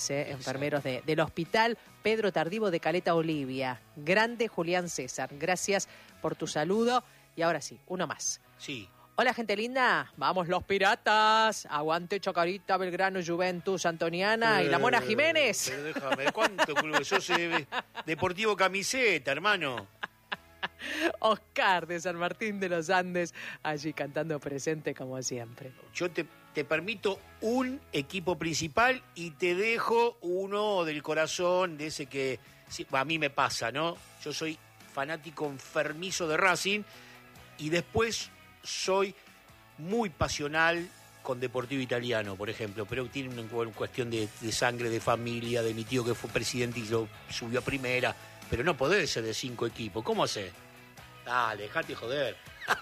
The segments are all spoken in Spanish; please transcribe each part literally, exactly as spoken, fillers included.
enfermeras, eh, enfermeros de, del Hospital Pedro Tardivo de Caleta Olivia. Grande Julián César, gracias por tu saludo. Y ahora sí, uno más. Sí. Hola, gente linda. Vamos los piratas. Aguante Chacarita, Belgrano, Juventus, Antoniana eh, y la Mona Jiménez. Pero déjame, ¿cuánto club? Sos eh, Deportivo Camiseta, hermano. Oscar de San Martín de los Andes, allí cantando presente como siempre. Yo te, te permito un equipo principal y te dejo uno del corazón, de ese que sí, a mí me pasa, ¿no? Yo soy fanático enfermizo de Racing y después soy muy pasional con Deportivo Italiano, por ejemplo, pero tiene una cuestión de, de sangre, de familia, de mi tío que fue presidente y lo subió a primera, pero no podés ser de cinco equipos, ¿cómo haces? Dale, dejate joder.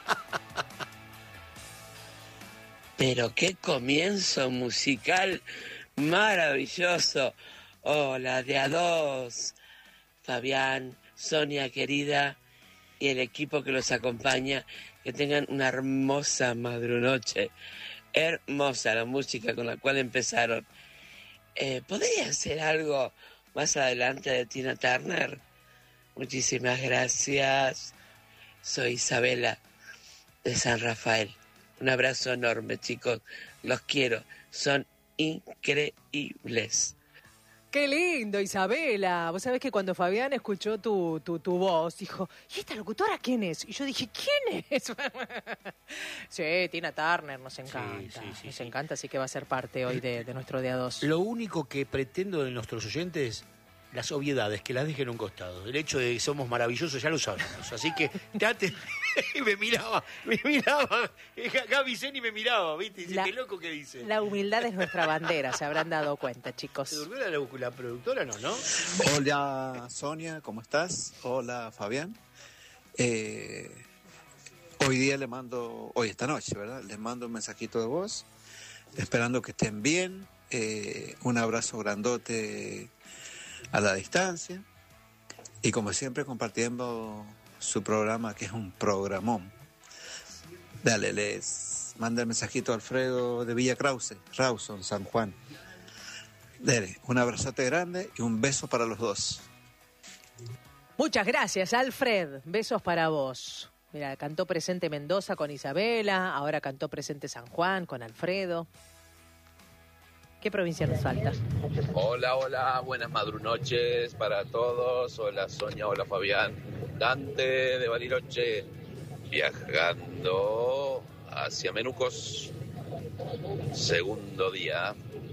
Pero qué comienzo musical maravilloso. Hola, de a dos. Fabián, Sonia querida y el equipo que los acompaña, que tengan una hermosa madrunoche. Hermosa la música con la cual empezaron. Eh, ¿Podría ser algo más adelante de Tina Turner? Muchísimas gracias. Soy Isabela de San Rafael. Un abrazo enorme, chicos. Los quiero. Son increíbles. ¡Qué lindo, Isabela! Vos sabés que cuando Fabián escuchó tu, tu, tu voz, dijo, ¿y esta locutora quién es? Y yo dije, ¿quién es? Sí, Tina Turner, nos encanta. Sí, sí, sí, nos sí. encanta, así que va a ser parte hoy de, de nuestro día dos. Lo único que pretendo de nuestros oyentes, las obviedades, que las dejen a un costado. El hecho de que somos maravillosos ya lo sabemos. Así que date... Y me miraba, me miraba. Gaby Zeni me miraba, ¿viste? Y dice, la, qué loco que dice. La humildad es nuestra bandera, se habrán dado cuenta, chicos. ¿Se durmió la, la productora, no, no? Hola, Sonia, ¿cómo estás? Hola, Fabián. Eh, hoy día le mando, hoy esta noche, ¿verdad? Les mando un mensajito de voz, esperando que estén bien. Eh, un abrazo grandote a la distancia. Y como siempre, compartiendo su programa, que es un programón. Dale, les manda el mensajito a Alfredo de Villa Krause, Rawson, San Juan. Dale, un abrazote grande y un beso para los dos. Muchas gracias, Alfred. Besos para vos. Mira, cantó presente Mendoza con Isabela, ahora cantó presente San Juan con Alfredo. ¿Qué provincia nos falta? Hola, hola, buenas madrunoches para todos. Hola Sonia, hola Fabián. Dante de Bariloche, viajando hacia Menucos. Segundo día,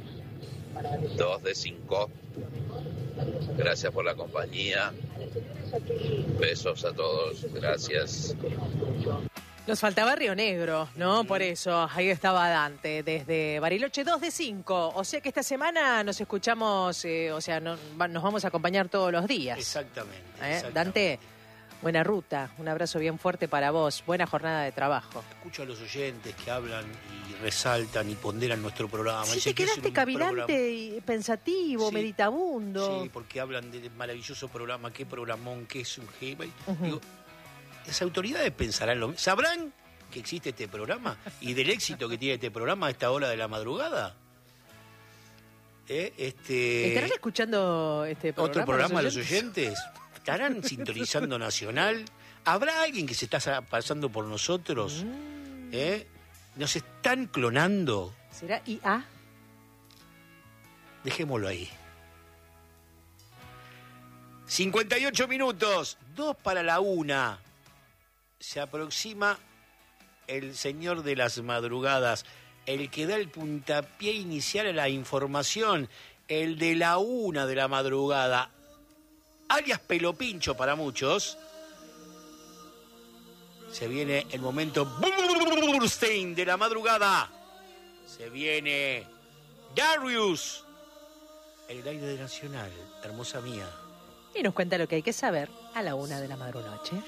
dos de cinco. Gracias por la compañía. Besos a todos, gracias. Nos faltaba Río Negro, ¿no? Por eso, ahí estaba Dante, desde Bariloche, dos de cinco. O sea que esta semana nos escuchamos, eh, o sea, no, va, nos vamos a acompañar todos los días. Exactamente, ¿Eh? exactamente. Dante, buena ruta, un abrazo bien fuerte para vos, buena jornada de trabajo. Escucho a los oyentes que hablan y resaltan y ponderan nuestro programa. Sí, Dicen te quedaste cavilante programa... y pensativo, sí, meditabundo. Sí, porque hablan del maravilloso programa, qué programón, qué es un G. Uh-huh. Digo, las autoridades pensarán lo mismo. ¿Sabrán que existe este programa y del éxito que tiene este programa a esta hora de la madrugada? ¿Eh? Este... ¿Estarán escuchando este programa? ¿Otro programa los oyentes? los oyentes? ¿Estarán sintonizando Nacional? ¿Habrá alguien que se está pasando por nosotros? Mm. ¿Eh? ¿Nos están clonando? ¿Será I A? Dejémoslo ahí. cincuenta y ocho minutos, dos para la una. Se aproxima el señor de las madrugadas, el que da el puntapié inicial a la información, el de la una de la madrugada, alias Pelopincho para muchos. Se viene el momento Burstein de la madrugada. Se viene Darius, el aire de Nacional, hermosa mía. Y nos cuenta lo que hay que saber a la una de la madrunoche.